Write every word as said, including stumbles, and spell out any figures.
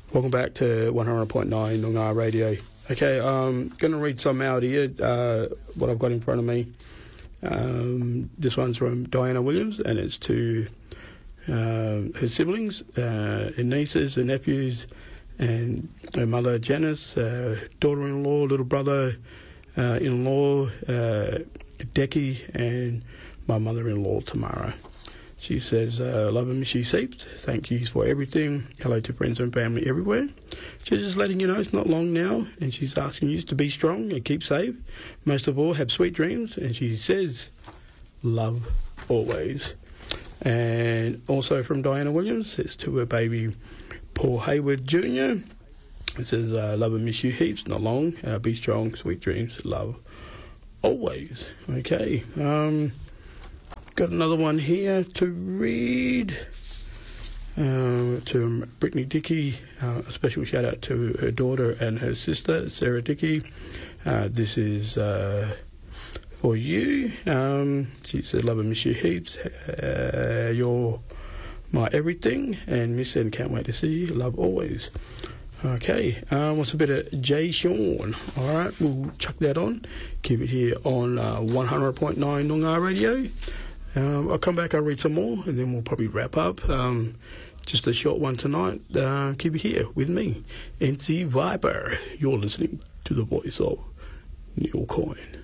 Welcome back to one hundred point nine Noongar Radio. Okay, I'm going to read some out here, uh, what I've got in front of me. Um, this one's from Diana Williams, and it's to uh, her siblings, uh, her nieces, her nephews, and her mother Janice, uh, daughter-in-law, little brother-in-law, uh, Decky, and my mother-in-law Tamara. She says, uh, love and miss you heaps. Thank you for everything. Hello to friends and family everywhere. She's just letting you know it's not long now, and she's asking you to be strong and keep safe. Most of all, have sweet dreams. And she says, love always. And also from Diana Williams, it's to her baby Paul Hayward Junior It says, uh, love and miss you heaps, not long. Uh, be strong, sweet dreams, love always. Okay. Um... Got another one here to read. Uh, to Brittany Dickey, uh, a special shout out to her daughter and her sister, Sarah Dickey. Uh, this is uh, for you. Um, she said, love and miss you heaps. Uh, you're my everything, and miss and can't wait to see you. Love always. Okay, um, what's a bit of Jay Sean? All right, we'll chuck that on. Keep it here on uh, one hundred point nine Noongar Radio. Um, I'll come back, I'll read some more, and then we'll probably wrap up. Um, just a short one tonight. Uh, keep it here with me, N C Viper. You're listening to the voice of Neil Coyne.